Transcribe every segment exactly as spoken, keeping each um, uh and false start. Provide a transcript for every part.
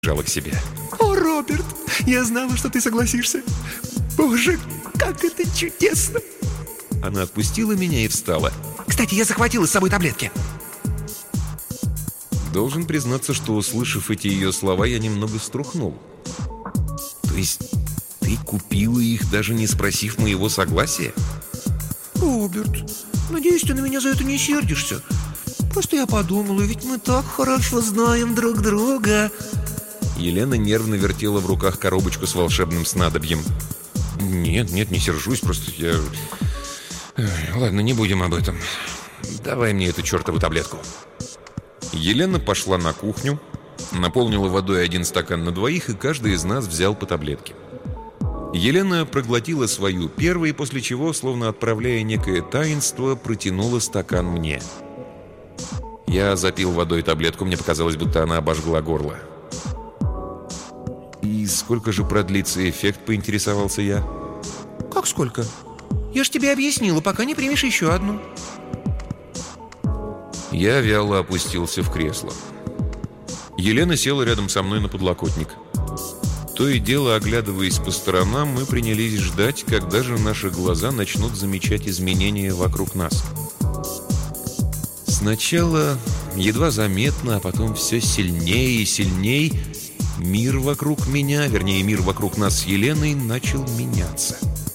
Жала к себе. О, Роберт, я знала, что ты согласишься. Боже, как это чудесно. Она отпустила меня и встала. Кстати, я захватила с собой таблетки. Должен признаться, что, услышав эти ее слова, я немного струхнул. То есть ты купила их, даже не спросив моего согласия? Роберт, надеюсь, ты на меня за это не сердишься. Просто я подумала, ведь мы так хорошо знаем друг друга. Елена нервно вертела в руках коробочку с волшебным снадобьем. Нет, нет, не сержусь, просто я... Ладно, не будем об этом. Давай мне эту чертову таблетку. Елена пошла на кухню, наполнила водой один стакан на двоих, и каждый из нас взял по таблетке. Елена проглотила свою первой, после чего, словно отправляя некое таинство, протянула стакан мне. Я запил водой таблетку, мне показалось, будто она обожгла горло. «И сколько же продлится эффект?» — поинтересовался я. Как сколько? Я ж тебе объяснила, пока не примешь еще одну. Я вяло опустился в кресло. Елена села рядом со мной на подлокотник. То и дело, оглядываясь по сторонам, мы принялись ждать, когда же наши глаза начнут замечать изменения вокруг нас. Сначала едва заметно, а потом все сильнее и сильнее мир вокруг меня, вернее, мир вокруг нас с Еленой, начал меняться.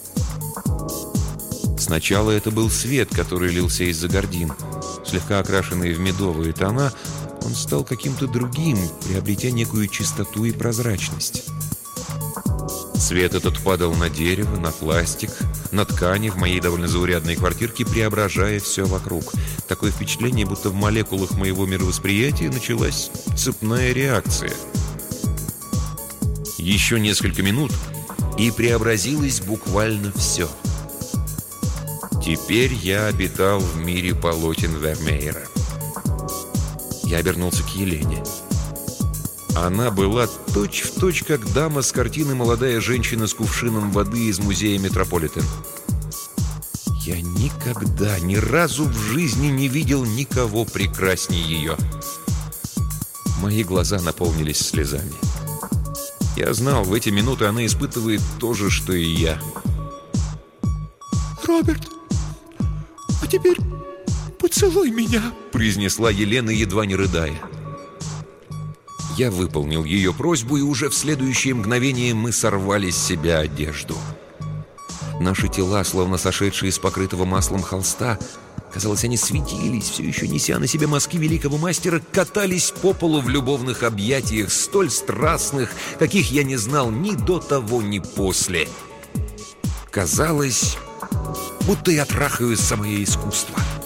Сначала это был свет, который лился из-за гардин. Слегка окрашенный в медовые тона, он стал каким-то другим, приобретя некую чистоту и прозрачность. Свет этот падал на дерево, на пластик, на ткани в моей довольно заурядной квартирке, преображая все вокруг. Такое впечатление, будто в молекулах моего мировосприятия началась цепная реакция. Еще несколько минут, и преобразилось буквально все. Теперь я обитал в мире полотен Вермеера. Я обернулся к Елене. Она была точь-в-точь, как дама с картины «Молодая женщина с кувшином воды» из музея Метрополитен. Я никогда, ни разу в жизни не видел никого прекраснее ее. Мои глаза наполнились слезами. Я знал, в эти минуты она испытывает то же, что и я. Роберт, а теперь поцелуй меня, произнесла Елена, едва не рыдая. Я выполнил ее просьбу, и уже в следующее мгновение мы сорвали с себя одежду. Наши тела, словно сошедшие с покрытого маслом холста, казалось, они светились, все еще неся на себе мазки великого мастера, катались по полу в любовных объятиях, столь страстных, каких я не знал ни до того, ни после. Казалось, будто я трахаю самое искусство.